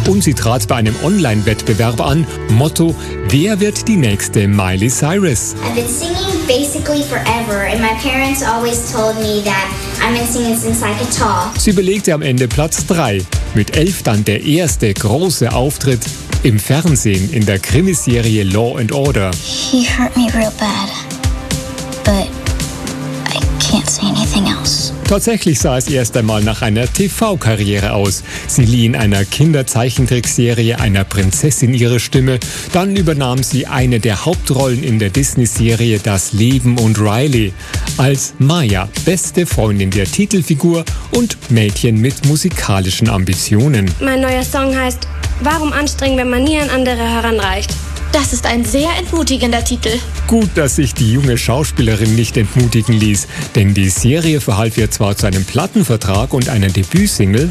Und sie trat bei einem Online-Wettbewerb an. Motto: Wer wird die nächste Miley Cyrus? I've been singing basically forever and my parents always told me that I've been singing since I could talk. Sie belegte am Ende Platz 3. Mit 11 dann der erste große Auftritt im Fernsehen in der Krimiserie Law & Order. He hurt me real bad, but I can't say anything else. Tatsächlich sah es erst einmal nach einer TV-Karriere aus. Sie lieh in einer Kinderzeichentrickserie einer Prinzessin ihre Stimme. Dann übernahm sie eine der Hauptrollen in der Disney-Serie Das Leben und Riley. Als Maya, beste Freundin der Titelfigur und Mädchen mit musikalischen Ambitionen. Mein neuer Song heißt Warum anstrengen, wenn man nie an andere heranreicht? Das ist ein sehr entmutigender Titel. Gut, dass sich die junge Schauspielerin nicht entmutigen ließ, denn die Serie verhalf ihr zwar zu einem Plattenvertrag und einer Debütsingle,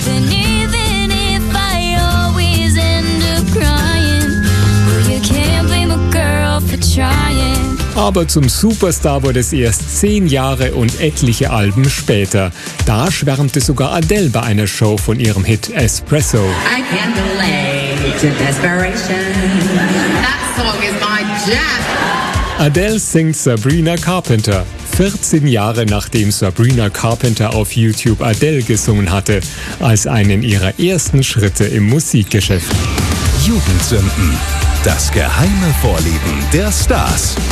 aber zum Superstar wurde es erst 10 Jahre und etliche Alben später. Da schwärmte sogar Adele bei einer Show von ihrem Hit Espresso. I can't delay to desperation. That song is my jam. Adele singt Sabrina Carpenter. 14 Jahre nachdem Sabrina Carpenter auf YouTube Adele gesungen hatte, als einen ihrer ersten Schritte im Musikgeschäft. Jugendsünden. Das geheime Vorleben der Stars.